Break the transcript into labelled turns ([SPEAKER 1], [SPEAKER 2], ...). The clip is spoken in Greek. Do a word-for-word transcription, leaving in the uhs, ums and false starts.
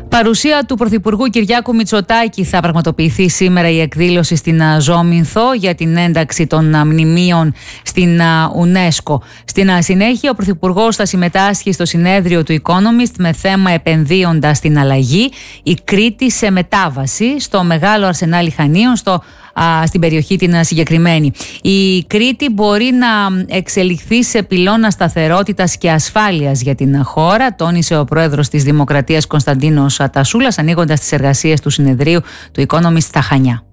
[SPEAKER 1] Παρουσία του Πρωθυπουργού Κυριάκου Μητσοτάκη θα πραγματοποιηθεί σήμερα η εκδήλωση στην Ζώμηνθο για την ένταξη των μνημείων στην UNESCO. Στην συνέχεια, ο Πρωθυπουργός θα συμμετάσχει στο συνέδριο του Economist με θέμα «Επενδύοντας στην αλλαγή, η Κρήτη σε μετάβαση» στο Μεγάλο Αρσενάλι Χανίων, στο στην περιοχή την συγκεκριμένη. Η Κρήτη μπορεί να εξελιχθεί σε πυλώνα σταθερότητας και ασφάλειας για την χώρα, τόνισε ο πρόεδρος της Δημοκρατίας Κωνσταντίνος Τασούλας, ανοίγοντας τις εργασίες του συνεδρίου του Economist στα Χανιά.